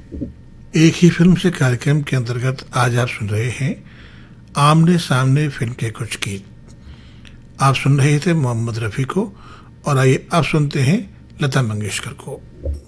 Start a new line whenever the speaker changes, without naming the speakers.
एक ही फिल्म से कार्यक्रम के अंतर्गत आज आप सुन रहे हैं आमने सामने फिल्म के कुछ गीत। आप सुन रहे थे मोहम्मद रफ़ी को, और आइए आप सुनते हैं लता मंगेशकर को।